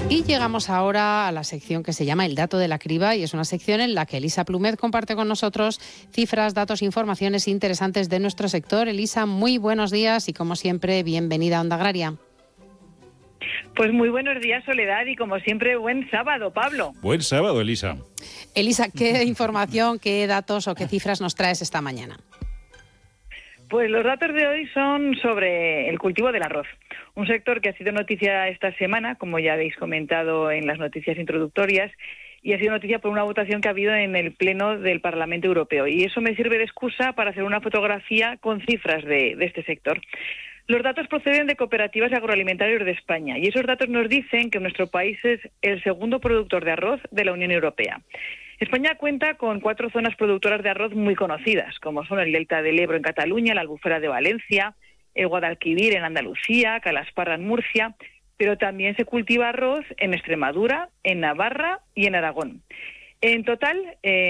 Y llegamos ahora a la sección que se llama El Dato de la Criba, y es una sección en la que Elisa Plumet comparte con nosotros cifras, datos, informaciones interesantes de nuestro sector. Elisa, muy buenos días y, como siempre, bienvenida a Onda Agraria. Pues muy buenos días, Soledad, y como siempre, buen sábado, Pablo. Buen sábado, Elisa. Elisa, ¿qué información, qué datos o qué cifras nos traes esta mañana? Pues los datos de hoy son sobre el cultivo del arroz, un sector que ha sido noticia esta semana, como ya habéis comentado en las noticias introductorias, y ha sido noticia por una votación que ha habido en el Pleno del Parlamento Europeo. Y eso me sirve de excusa para hacer una fotografía con cifras de este sector. Los datos proceden de cooperativas agroalimentarias de España, y esos datos nos dicen que nuestro país es el segundo productor de arroz de la Unión Europea. España cuenta con 4 zonas productoras de arroz muy conocidas, como son el Delta del Ebro en Cataluña, la Albufera de Valencia, el Guadalquivir en Andalucía, Calasparra en Murcia, pero también se cultiva arroz en Extremadura, en Navarra y en Aragón. En total,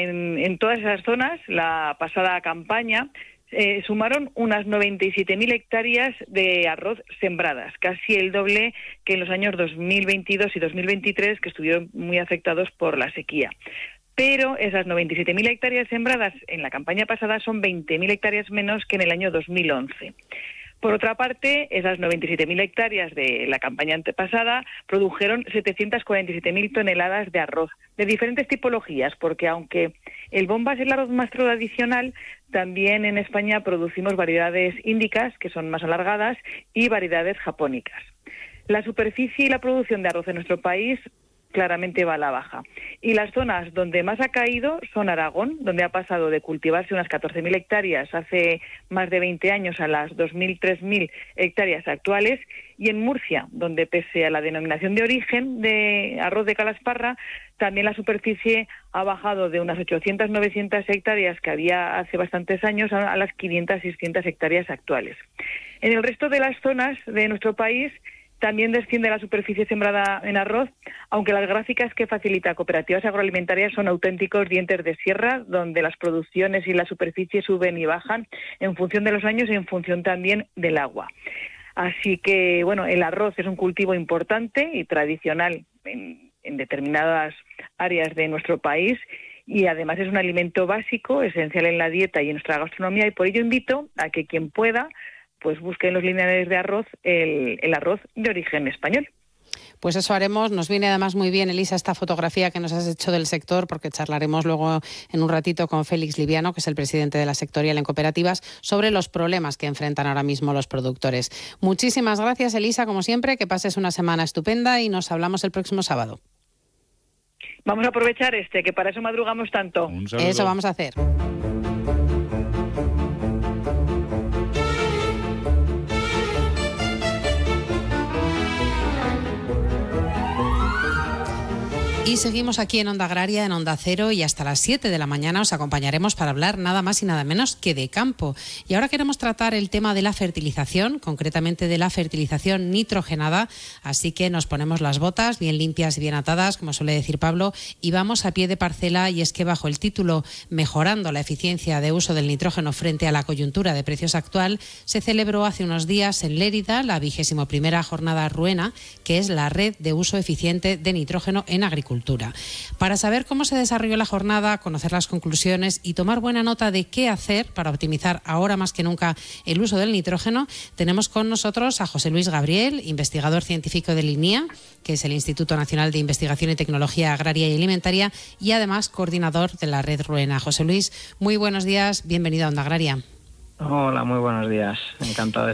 en todas esas zonas, la pasada campaña sumaron unas 97.000 hectáreas de arroz sembradas, casi el doble que en los años 2022 y 2023, que estuvieron muy afectados por la sequía. Pero esas 97.000 hectáreas sembradas en la campaña pasada son 20.000 hectáreas menos que en el año 2011. Por otra parte, esas 97.000 hectáreas de la campaña antepasada produjeron 747.000 toneladas de arroz, de diferentes tipologías, porque aunque el bomba es el arroz más tradicional, también en España producimos variedades índicas, que son más alargadas, y variedades japónicas. La superficie y la producción de arroz en nuestro país claramente va a la baja. Y las zonas donde más ha caído son Aragón, donde ha pasado de cultivarse unas 14.000 hectáreas hace más de 20 años a las 2.000, 3.000 hectáreas actuales, y en Murcia, donde pese a la denominación de origen de arroz de Calasparra, también la superficie ha bajado de unas 800, 900 hectáreas que había hace bastantes años a las 500, 600 hectáreas actuales. En el resto de las zonas de nuestro país también desciende la superficie sembrada en arroz, aunque las gráficas que facilita Cooperativas Agroalimentarias son auténticos dientes de sierra, donde las producciones y la superficie suben y bajan en función de los años y en función también del agua. Así que, bueno, el arroz es un cultivo importante y tradicional en determinadas áreas de nuestro país, y además es un alimento básico, esencial en la dieta y en nuestra gastronomía, y por ello invito a que quien pueda pues busque en los lineales de arroz el arroz de origen español. Pues eso haremos. Nos viene además muy bien, Elisa, esta fotografía que nos has hecho del sector, porque charlaremos luego en un ratito con Félix Liviano, que es el presidente de la sectorial en cooperativas, sobre los problemas que enfrentan ahora mismo los productores. Muchísimas gracias, Elisa, como siempre, que pases una semana estupenda y nos hablamos el próximo sábado. Vamos a aprovechar que para eso madrugamos tanto. Eso vamos a hacer. Y seguimos aquí en Onda Agraria, en Onda Cero, y hasta las 7 de la mañana os acompañaremos para hablar nada más y nada menos que de campo. Y ahora queremos tratar el tema de la fertilización, concretamente de la fertilización nitrogenada, así que nos ponemos las botas bien limpias y bien atadas, como suele decir Pablo, y vamos a pie de parcela, y es que bajo el título Mejorando la eficiencia de uso del nitrógeno frente a la coyuntura de precios actual, se celebró hace unos días en Lérida la 21ª jornada Ruena, que es la red de uso eficiente de nitrógeno en agricultura. Para saber cómo se desarrolló la jornada, conocer las conclusiones y tomar buena nota de qué hacer para optimizar ahora más que nunca el uso del nitrógeno, tenemos con nosotros a José Luis Gabriel, investigador científico del INIA, que es el Instituto Nacional de Investigación y Tecnología Agraria y Alimentaria, y además coordinador de la red Ruena. José Luis, muy buenos días, bienvenido a Onda Agraria. Hola, muy buenos días. Encantado de